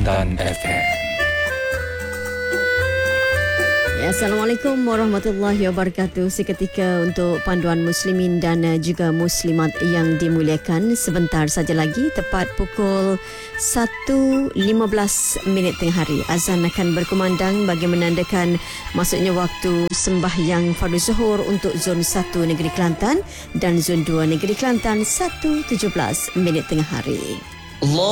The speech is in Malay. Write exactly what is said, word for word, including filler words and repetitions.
Kelantan F M. Ya, Assalamualaikum warahmatullahi wabarakatuh. Seketika untuk panduan muslimin dan juga muslimat yang dimuliakan. Sebentar saja lagi, tepat pukul satu lima belas minit tengah hari, azan akan berkumandang bagi menandakan masuknya waktu sembahyang fardu zuhur untuk zon satu Negeri Kelantan dan zon dua Negeri Kelantan satu tujuh belas minit tengah hari. Allah